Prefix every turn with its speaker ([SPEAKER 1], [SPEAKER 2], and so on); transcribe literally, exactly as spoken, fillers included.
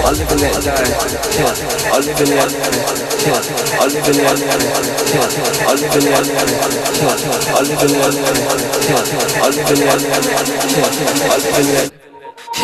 [SPEAKER 1] I live and let die. Yeah, I live and let yeah, I live and let yeah, I live and let yeah, I live and let yeah, I live and let yeah, I live and let